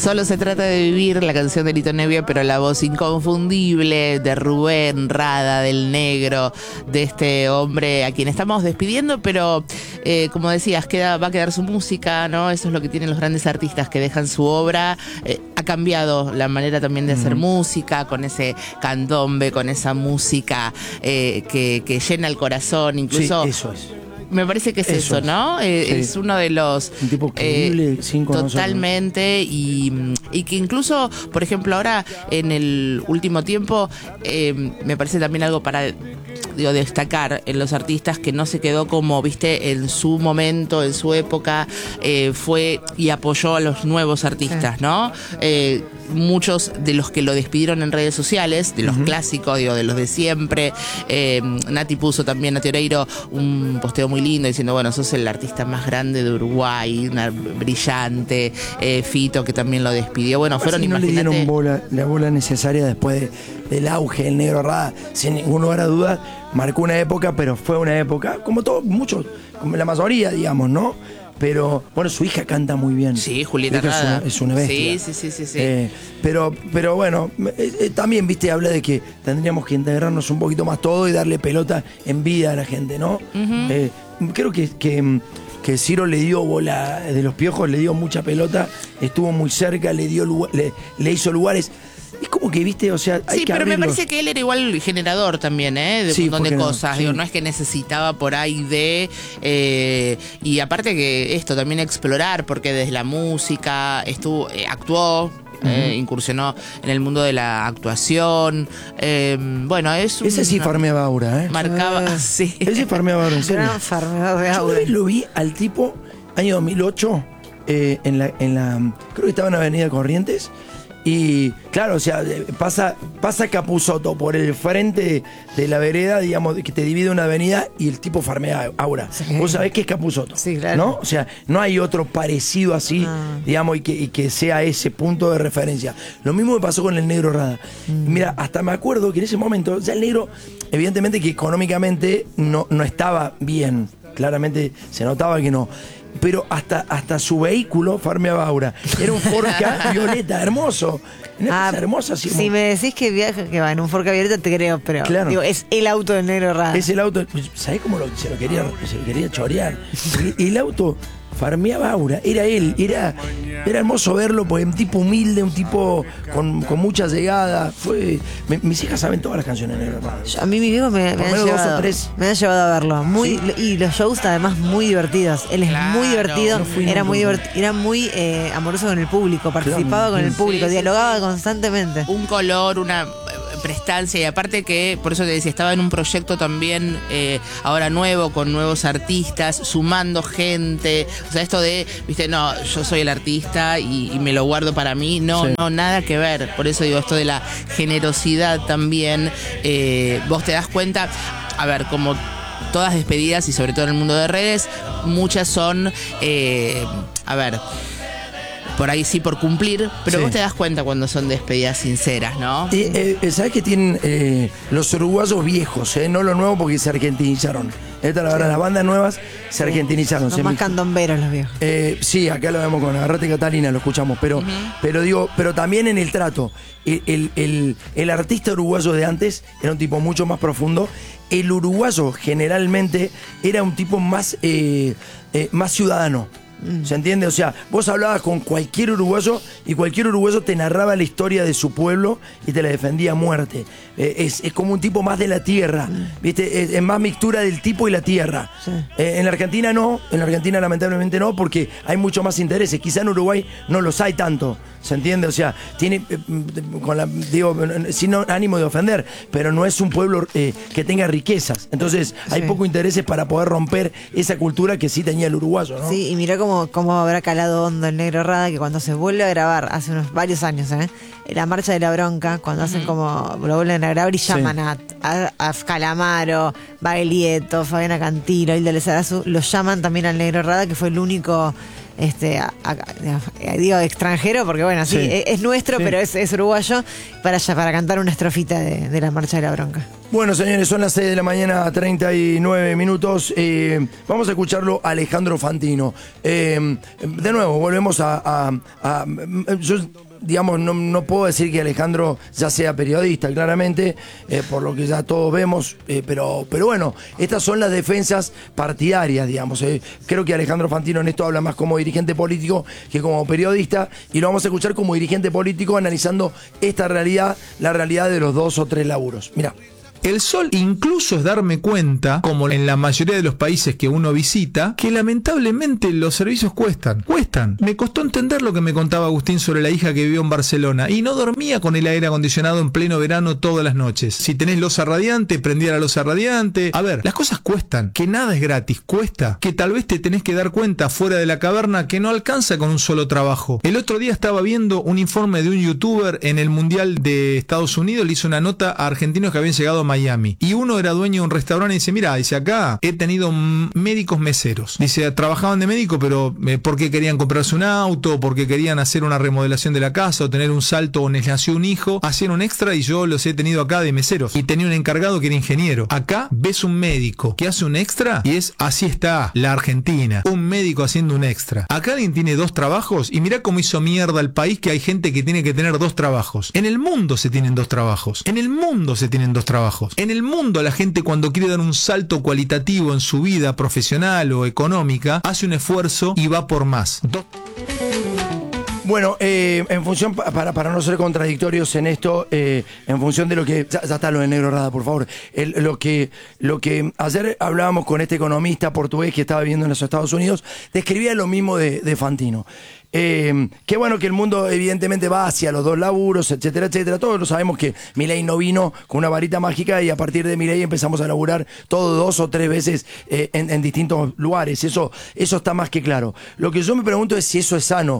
Solo se trata de vivir, la canción de Lito Nebbia, pero la voz inconfundible de Rubén Rada, del Negro, de este hombre a quien estamos despidiendo, pero como decías, va a quedar su música, ¿no? Eso es lo que tienen los grandes artistas que dejan su obra. Ha cambiado la manera también de hacer música, con ese candombe, con esa música que llena el corazón, incluso. Sí, eso es. Me parece que es eso, ¿no? Sí. Es uno de los... Un tipo creíble, sin conocerlo. Totalmente, y que incluso, por ejemplo, ahora en el último tiempo, me parece también algo para destacar en los artistas, que no se quedó como, viste, en su momento, en su época, fue y apoyó a los nuevos artistas, ¿no? Muchos de los que lo despidieron en redes sociales, de los clásicos, de los de siempre. Nati puso también, Nati Oreiro, un posteo muy lindo diciendo, bueno, sos el artista más grande de Uruguay, una brillante. Fito, que también lo despidió. Bueno, fueron, si no le dieron la bola necesaria después del auge del Negro Rada, sin ningún lugar a dudas, marcó una época, pero fue una época, como todos, muchos, como la mayoría, digamos, ¿no? Pero, bueno, su hija canta muy bien. Sí, Julieta Rada. Es una bestia. Sí. Pero bueno, también, viste, habla de que tendríamos que integrarnos un poquito más todo y darle pelota en vida a la gente, ¿no? Creo que Ciro le dio bola de los Piojos, le dio mucha pelota, estuvo muy cerca, le hizo lugares. Es como que, viste, o sea, hay que pero abrirlos. me parece que él era igual generador también, de un montón de cosas. Digo, no es que necesitaba por ahí y aparte que esto, también explorar, porque desde la música actuó, incursionó en el mundo de la actuación. Bueno, ese sí farmeaba aura, marcaba, sí. Ese farmeaba aura, en serio. Gran farmeaba de aura. Yo lo vi al tipo, año 2008, creo que estaba en Avenida Corrientes. Y claro, o sea, pasa Capusotto por el frente de la vereda, digamos, que te divide una avenida, y el tipo farmea aura. Sí. Vos sabés que es Capusotto, sí, claro, ¿no? O sea, no hay otro parecido así, digamos, y que sea ese punto de referencia. Lo mismo me pasó con el Negro Rada. Mira, hasta me acuerdo que en ese momento, ya el Negro, evidentemente que económicamente no estaba bien. Claramente se notaba que no. Pero hasta su vehículo farmeaba aura. Era un Forca violeta, hermoso. Una cosa hermosa. Si me decís que va en un Forca violeta, te creo, pero claro, digo, es el auto del Negro Rada. Es el auto. ¿Sabés cómo se lo quería chorear? El auto farmeaba aura, era él, era hermoso verlo, porque un tipo humilde, un tipo con mucha llegada. Mis hijas saben todas las canciones de Negro Rada. A mí mi viejo me ha llevado a verlo. ¿Sí? Y los shows además muy divertidos. Él es muy divertido, era muy amoroso con el público, participaba con el público, dialogaba constantemente. Un color, una prestancia, y aparte que, por eso te decía, estaba en un proyecto también ahora nuevo, con nuevos artistas, sumando gente. O sea, esto de, viste, no, yo soy el artista y me lo guardo para mí, no, nada que ver. Por eso digo, esto de la generosidad también, vos te das cuenta, a ver, como todas despedidas, y sobre todo en el mundo de redes, muchas son, por ahí sí, por cumplir, pero vos te das cuenta cuando son despedidas sinceras, ¿no? ¿Sabés que tienen los uruguayos viejos, no los nuevos, porque se argentinizaron? Esta la verdad, las bandas nuevas se argentinizaron. Son más candomberos los viejos. Sí, acá lo vemos con Agarrate Catalina, lo escuchamos, pero también en el trato. El artista uruguayo de antes era un tipo mucho más profundo. El uruguayo generalmente era un tipo más ciudadano. ¿Se entiende? O sea, vos hablabas con cualquier uruguayo y cualquier uruguayo te narraba la historia de su pueblo y te la defendía a muerte. Es como un tipo más de la tierra, ¿viste? Es más mixtura del tipo y la tierra. Sí. En la Argentina no, en la Argentina lamentablemente no, porque hay mucho más intereses. Quizá en Uruguay no los hay tanto, ¿se entiende? O sea, tiene, sin ánimo de ofender, pero no es un pueblo que tenga riquezas. Entonces hay poco intereses para poder romper esa cultura que sí tenía el uruguayo, ¿no? Sí, y mirá cómo habrá calado hondo el Negro Rada, que cuando se vuelve a grabar, hace varios años, la Marcha de la Bronca, cuando hacen como lo vuelven a grabar y llaman a Calamaro, Baglietto, Fabiana Cantilo, Hilda Lizarazu, lo llaman también al Negro Rada, que fue el único digo extranjero porque bueno, sí, es nuestro, pero es uruguayo, para cantar una estrofita de la Marcha de la Bronca. Bueno, señores, son las 6 de la mañana, 39 minutos. Vamos a escucharlo a Alejandro Fantino. De nuevo, volvemos yo, digamos, no puedo decir que Alejandro ya sea periodista, claramente, por lo que ya todos vemos, pero bueno, estas son las defensas partidarias, digamos. Creo que Alejandro Fantino en esto habla más como dirigente político que como periodista, y lo vamos a escuchar como dirigente político analizando esta realidad, la realidad de los 2 o 3 laburos. Mirá. El sol incluso es darme cuenta, como en la mayoría de los países que uno visita, que lamentablemente los servicios cuestan. Me costó entender lo que me contaba Agustín sobre la hija que vivió en Barcelona y no dormía con el aire acondicionado en pleno verano todas las noches. Si tenés loza radiante, prendía la loza radiante. A ver, las cosas cuestan, que nada es gratis, cuesta, que tal vez te tenés que dar cuenta fuera de la caverna que no alcanza con un solo trabajo. El otro día estaba viendo un informe de un youtuber en el Mundial de Estados Unidos, le hizo una nota a argentinos que habían llegado a Miami. Y uno era dueño de un restaurante y dice, mira, dice, acá he tenido médicos meseros. Dice, trabajaban de médico, pero porque querían comprarse un auto, porque querían hacer una remodelación de la casa, o tener un salto, o les nació un hijo, hacían un extra, y yo los he tenido acá de meseros. Y tenía un encargado que era ingeniero. Acá ves un médico que hace un extra y así está la Argentina. Un médico haciendo un extra. Acá alguien tiene 2 trabajos y mirá cómo hizo mierda el país, que hay gente que tiene que tener 2 trabajos. En el mundo se tienen 2 trabajos. En el mundo se tienen 2 trabajos. En el mundo la gente, cuando quiere dar un salto cualitativo en su vida profesional o económica, hace un esfuerzo y va por más. Bueno, en función, para no ser contradictorios en esto, en función de lo que... Ya está lo de Negro Rada, por favor. Lo que ayer hablábamos con este economista portugués que estaba viviendo en los Estados Unidos, describía lo mismo de Fantino. Qué bueno que el mundo evidentemente va hacia los 2 laburos, etcétera, etcétera. Todos lo sabemos que Milei no vino con una varita mágica y a partir de Milei empezamos a laburar todo 2 o 3 veces en distintos lugares. Eso está más que claro. Lo que yo me pregunto es si eso es sano,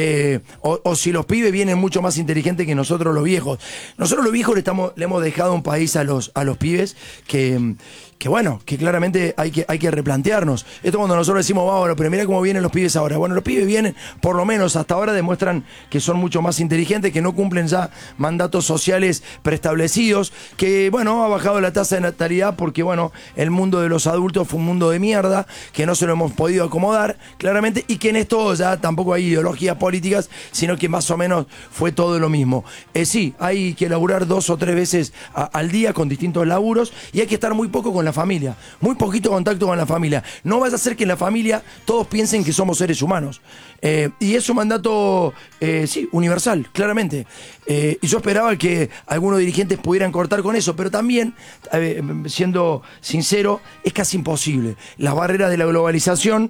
o si los pibes vienen mucho más inteligentes que nosotros los viejos. Nosotros los viejos le hemos dejado un país a los pibes que bueno, que claramente hay que replantearnos. Esto cuando nosotros decimos, bueno, pero mira cómo vienen los pibes ahora. Bueno, los pibes vienen, por lo menos hasta ahora, demuestran que son mucho más inteligentes, que no cumplen ya mandatos sociales preestablecidos, que, bueno, ha bajado la tasa de natalidad porque, bueno, el mundo de los adultos fue un mundo de mierda, que no se lo hemos podido acomodar, claramente, y que en esto ya tampoco hay ideologías políticas, sino que más o menos fue todo lo mismo. Sí, hay que laburar 2 o 3 veces al día con distintos laburos, y hay que estar muy poco con la familia, muy poquito contacto con la familia. No vaya a ser que en la familia todos piensen que somos seres humanos. Y es un mandato, sí, universal, claramente. Y yo esperaba que algunos dirigentes pudieran cortar con eso, pero también, siendo sincero, es casi imposible. Las barreras de la globalización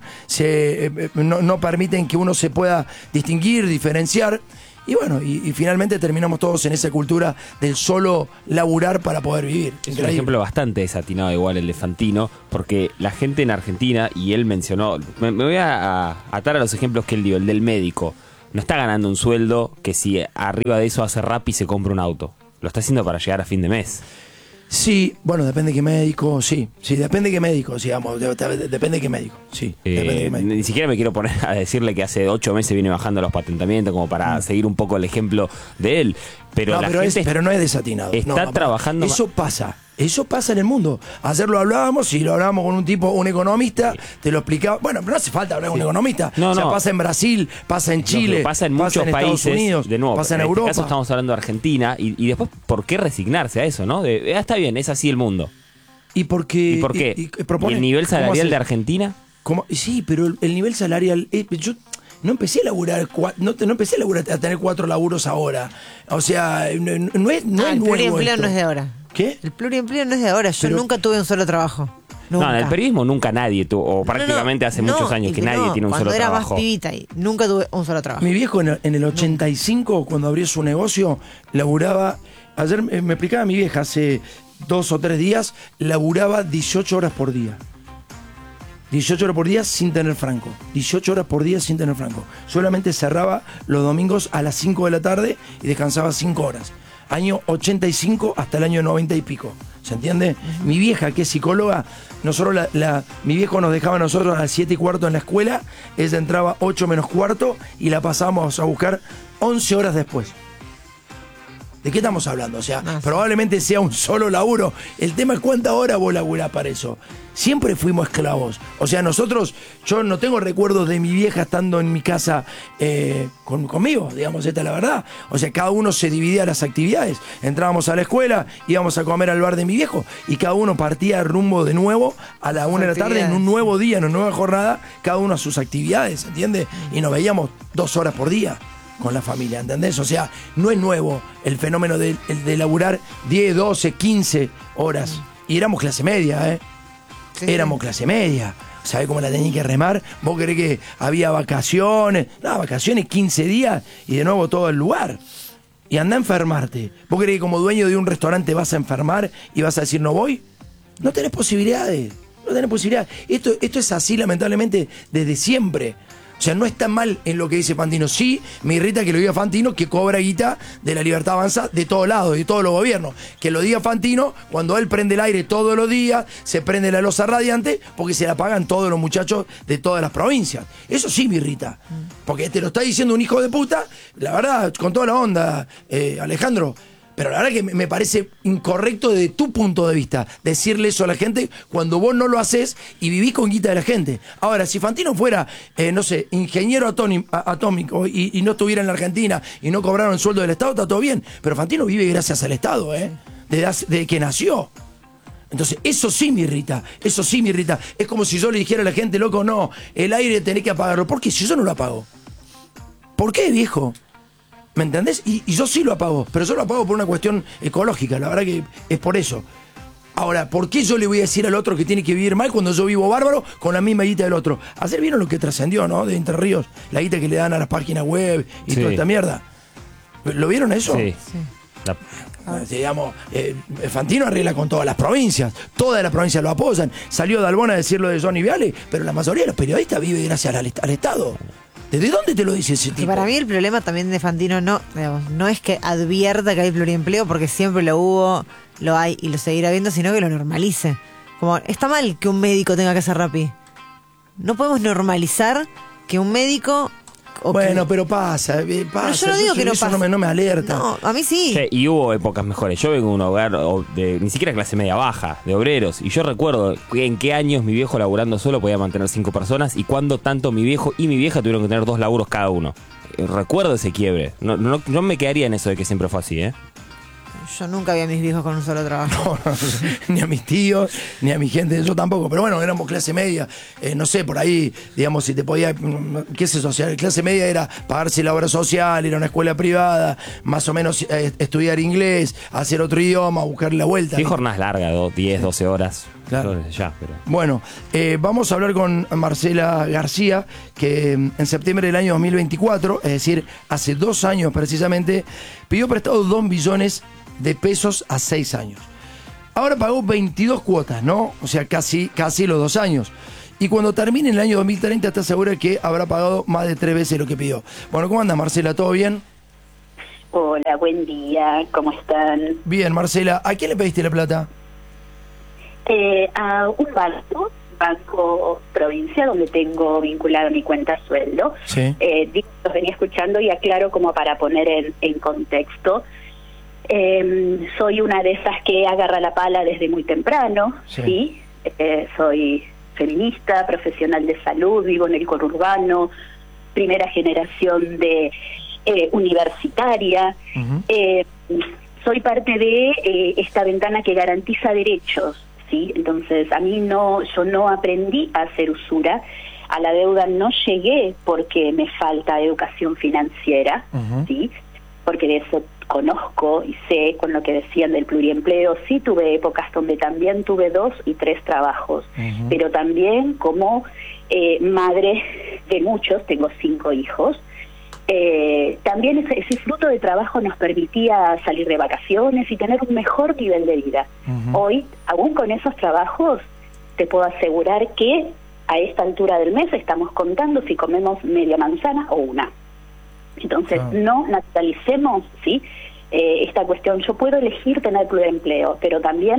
no permiten que uno se pueda distinguir, diferenciar. Y bueno, y finalmente terminamos todos en esa cultura del solo laburar para poder vivir. Es un ejemplo bastante desatinado igual el de Fantino, porque la gente en Argentina, y él mencionó, me voy a atar a los ejemplos que él dio, el del médico, no está ganando un sueldo que si arriba de eso hace rap y se compra un auto. Lo está haciendo para llegar a fin de mes. Sí, bueno, depende de qué médico, sí, depende de qué médico, digamos, depende de qué médico, sí. Depende de qué médico. Ni siquiera me quiero poner a decirle que hace 8 meses viene bajando los patentamientos como para seguir un poco el ejemplo de él. Pero, pero no es desatinado. Está trabajando. Eso pasa en el mundo. Ayer lo hablábamos y lo hablábamos con un economista, te lo explicaba. Bueno, pero no hace falta hablar con un economista. Pasa en Brasil, pasa en Chile, pasa en muchos países, Estados Unidos, de nuevo, pasa en Europa. En este caso estamos hablando de Argentina y después, ¿por qué resignarse a eso, no? Está bien, es así el mundo. ¿Y por qué? ¿Y el nivel salarial de Argentina? Sí, pero el nivel salarial... yo no empecé a laburar a tener 4 laburos ahora. O sea, no es nuevo. El pluriempleo no es de ahora. ¿Qué? El pluriempleo no es de ahora. Yo nunca tuve un solo trabajo. Nunca. No, en el periodismo nunca nadie tuvo, o prácticamente hace muchos años que nadie tiene un solo trabajo. Cuando era más pibita y nunca tuve un solo trabajo. Mi viejo en el 85, cuando abrió su negocio, laburaba... Ayer me explicaba mi vieja, hace 2 o 3 días, laburaba 18 horas por día. 18 horas por día sin tener franco. 18 horas por día sin tener franco. Solamente cerraba los domingos a las 5 de la tarde y descansaba 5 horas. Año 85 hasta el año 90 y pico. ¿se entiende? Mi vieja, que es psicóloga, nosotros mi viejo nos dejaba a nosotros a las 7:15 en la escuela, ella entraba 8 menos cuarto y la pasábamos a buscar 11 horas después. ¿De qué estamos hablando? O sea, probablemente sea un solo laburo. El tema es cuántas horas vos laburás para eso. Siempre fuimos esclavos. O sea, yo no tengo recuerdos de mi vieja estando en mi casa conmigo, digamos, esta es la verdad. O sea, cada uno se dividía las actividades. Entrábamos a la escuela, íbamos a comer al bar de mi viejo y cada uno partía rumbo de nuevo a la 1 de la tarde en un nuevo día, en una nueva jornada, cada uno a sus actividades, ¿entiendes? Y nos veíamos 2 horas por día con la familia, ¿entendés? O sea, no es nuevo el fenómeno de laburar 10, 12, 15 horas. Y éramos clase media, éramos clase media. ¿Sabés cómo la tenía que remar? ¿Vos querés que había vacaciones? No, vacaciones 15 días y de nuevo todo el lugar. Y andá a enfermarte. ¿Vos querés que como dueño de un restaurante vas a enfermar y vas a decir no voy? No tenés posibilidades. No tenés posibilidades. Esto es así lamentablemente desde siempre. O sea, no está mal en lo que dice Fantino. Sí, me irrita que lo diga Fantino, que cobra guita de la Libertad Avanza de todos lados, de todos los gobiernos. Que lo diga Fantino cuando él prende el aire todos los días, se prende la loza radiante, porque se la pagan todos los muchachos de todas las provincias. Eso sí me irrita. Porque te lo está diciendo un hijo de puta, la verdad, con toda la onda, Alejandro. Pero la verdad que me parece incorrecto desde tu punto de vista decirle eso a la gente cuando vos no lo haces y vivís con guita de la gente. Ahora, si Fantino fuera, no sé, ingeniero atómico y no estuviera en la Argentina y no cobraron el sueldo del Estado, está todo bien. Pero Fantino vive gracias al Estado, desde que nació. Entonces, eso sí me irrita, eso sí me irrita. Es como si yo le dijera a la gente, loco, no, el aire tenés que apagarlo. ¿Por qué? Si yo no lo apago. ¿Por qué, viejo? ¿Me entendés? Y yo sí lo apago, pero yo lo apago por una cuestión ecológica, la verdad que es por eso. Ahora, ¿por qué yo le voy a decir al otro que tiene que vivir mal cuando yo vivo bárbaro con la misma guita del otro? Ayer vieron lo que trascendió, ¿no? De Entre Ríos, la guita que le dan a las páginas web y toda esta mierda. ¿Lo vieron eso? Sí. Digamos, Fantino arregla con todas las provincias, todas las provincias lo apoyan. Salió Dalbón a decirlo de Johnny Viale, pero la mayoría de los periodistas vive gracias al Estado. ¿Desde dónde te lo dice ese tipo? Y para mí el problema también de Fantino no es que advierta que hay pluriempleo, porque siempre lo hubo, lo hay y lo seguirá viendo, sino que lo normalice. Como, está mal que un médico tenga que hacer Rappi. No podemos normalizar que un médico... Bueno, pero pasa. Pero yo no digo que no pasa. Eso no me alerta. No, a mí sí. Y hubo épocas mejores. Yo vengo de un hogar ni siquiera clase media baja, de obreros. Y yo recuerdo en qué años mi viejo laburando solo podía mantener 5 personas y cuándo tanto mi viejo y mi vieja tuvieron que tener 2 laburos cada uno. Recuerdo ese quiebre. No me quedaría en eso de que siempre fue así, Yo nunca vi a mis viejos con un solo trabajo. No, ni a mis tíos, ni a mi gente, yo tampoco. Pero bueno, éramos clase media. No sé, por ahí, digamos, si te podía... ¿Qué es eso? O sea, clase media era pagarse la obra social, ir a una escuela privada, más o menos estudiar inglés, hacer otro idioma, buscar la vuelta. Sí, jornadas largas, 10, 12 horas. Claro. Ya, pero... Bueno, vamos a hablar con Marcela García, que en septiembre del año 2024, es decir, hace 2 años precisamente, pidió prestado 2 billones de pesos a 6 años. Ahora pagó 22 cuotas, ¿no? O sea, casi los 2 años. Y cuando termine el año 2030 está segura que habrá pagado más de 3 veces lo que pidió. Bueno, ¿cómo andas, Marcela? ¿Todo bien? Hola, buen día. ¿Cómo están? Bien, Marcela. ¿A quién le pediste la plata? A un banco provincia, donde tengo vinculada mi cuenta sueldo. Sí. Los venía escuchando y aclaro como para poner en contexto. Soy una de esas que agarra la pala desde muy temprano, ¿sí? Soy feminista, profesional de salud, vivo en el conurbano, primera generación de universitaria. Soy parte de esta ventana que garantiza derechos, ¿sí? Entonces, yo no aprendí a hacer usura. A la deuda no llegué porque me falta educación financiera, ¿sí? Porque de eso conozco y sé con lo que decían del pluriempleo. Sí tuve épocas donde también tuve 2 y 3 trabajos, pero también como madre de muchos, tengo 5 hijos, también ese fruto de trabajo nos permitía salir de vacaciones y tener un mejor nivel de vida. Hoy, aún con esos trabajos, te puedo asegurar que a esta altura del mes estamos contando si comemos media manzana o una. Entonces, no naturalicemos, ¿sí? Esta cuestión. Yo puedo elegir tener pluriempleo, pero también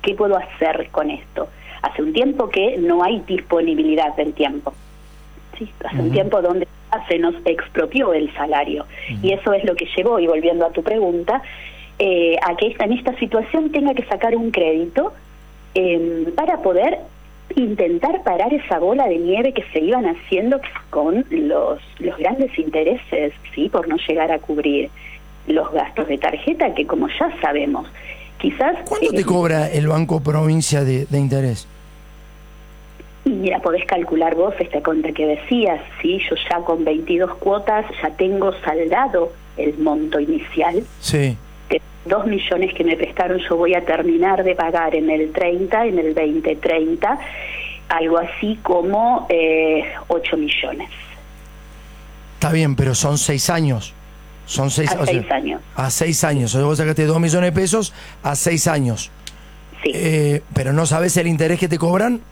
¿qué puedo hacer con esto? Hace un tiempo que no hay disponibilidad del tiempo. ¿Sí? Hace un tiempo donde se nos expropió el salario. Y eso es lo que llevó, y volviendo a tu pregunta, a que en esta situación tenga que sacar un crédito para poder intentar parar esa bola de nieve que se iban haciendo con los grandes intereses, ¿sí? Por no llegar a cubrir los gastos de tarjeta, que como ya sabemos, quizás... ¿Cuánto te cobra el Banco Provincia de interés? Y mira, podés calcular vos esta cuenta que decías, ¿sí? Yo ya con 22 cuotas ya tengo saldado el monto inicial. Sí. 2 millones que me prestaron yo voy a terminar de pagar en el 2030, algo así como 8 millones. Está bien, pero son 6 años. Son 6 años. A 6 años. O sea, vos sacaste 2 millones de pesos a 6 años. Sí. Pero ¿no sabes el interés que te cobran?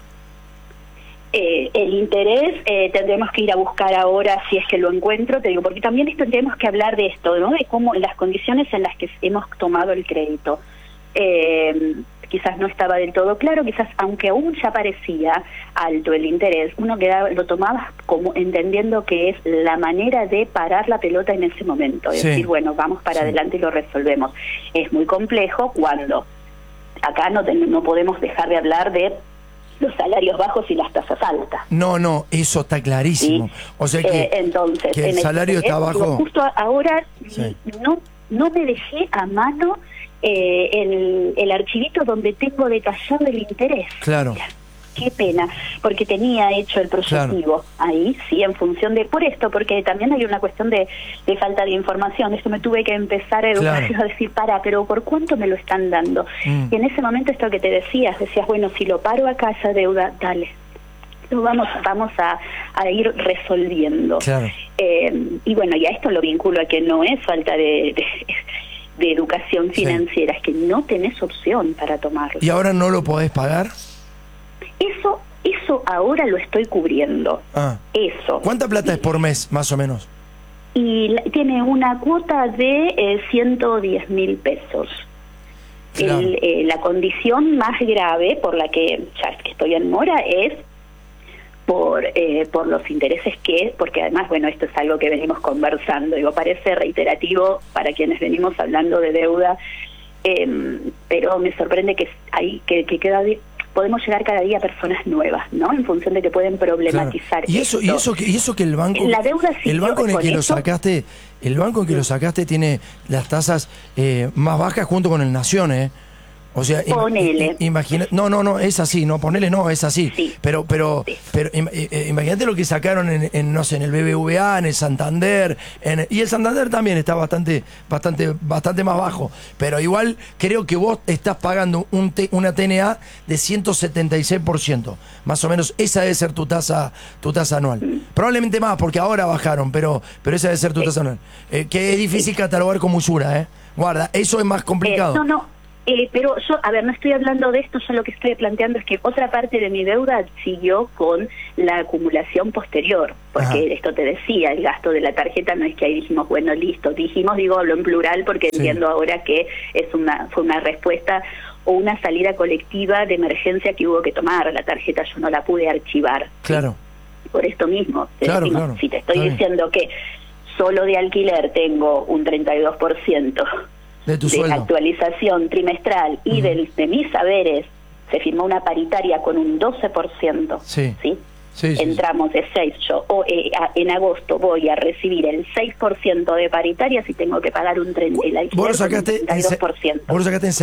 El interés tendremos que ir a buscar ahora si es que lo encuentro, te digo, porque también tendremos que hablar de esto, ¿no? De cómo las condiciones en las que hemos tomado el crédito. Quizás no estaba del todo claro, quizás aunque aún ya parecía alto el interés, uno lo tomaba como entendiendo que es la manera de parar la pelota en ese momento, es decir, bueno, vamos para adelante y lo resolvemos. Es muy complejo cuando acá no podemos dejar de hablar de los salarios bajos y las tasas altas. No, eso está clarísimo. ¿Sí? O sea que, entonces, que el salario está bajo. Justo ahora no me dejé a mano el archivito donde tengo detallado el interés. Claro. Qué pena, porque tenía hecho el proyectivo ahí, sí, en función de... Por esto, porque también hay una cuestión de falta de información. Esto me tuve que empezar a educar, a decir, pero ¿por cuánto me lo están dando? Y en ese momento esto que te decías, bueno, si lo paro acá esa deuda, dale, lo vamos a ir resolviendo. Claro. Y bueno, y a esto lo vinculo a que no es falta de educación financiera, es que no tenés opción para tomarlo. ¿Y ahora no lo podés pagar? Eso ahora lo estoy cubriendo. Eso. ¿Cuánta plata es por mes, más o menos? Y tiene una cuota de 110.000 pesos. Claro. La condición más grave por la que ya es que estoy en mora es por los intereses porque además, bueno, esto es algo que venimos conversando, parece reiterativo para quienes venimos hablando de deuda, pero me sorprende que podemos llegar cada día a personas nuevas, ¿no? En función de que pueden problematizar. Claro. Y eso que el banco, la deuda el banco en el que lo sacaste, tiene las tasas más bajas junto con el Nación, O sea, ponele. Imagina, no, es así, no, ponele, no, es así. Sí. Pero imagínate lo que sacaron en el BBVA, en el Santander, y el Santander también está bastante más bajo. Pero igual creo que vos estás pagando una TNA de 176%. Más o menos, esa debe ser tu tasa anual. Probablemente más, porque ahora bajaron, pero esa debe ser tu tasa anual. Que es difícil catalogar como usura, Guarda, eso es más complicado. Pero yo, no estoy hablando de esto, yo lo que estoy planteando es que otra parte de mi deuda siguió con la acumulación posterior, porque esto te decía, el gasto de la tarjeta no es que ahí dijimos, bueno, listo, hablo en plural porque entiendo ahora que fue una respuesta o una salida colectiva de emergencia que hubo que tomar. La tarjeta yo no la pude archivar. Claro. Por esto mismo. Claro. Si te estoy diciendo que solo de alquiler tengo un 32%, de la actualización trimestral y de mis saberes, se firmó una paritaria con un 12%. ¿sí? Entramos de 6, en agosto voy a recibir el 6% de paritarias y tengo que pagar el alquiler con un 32%. Vos lo sacaste en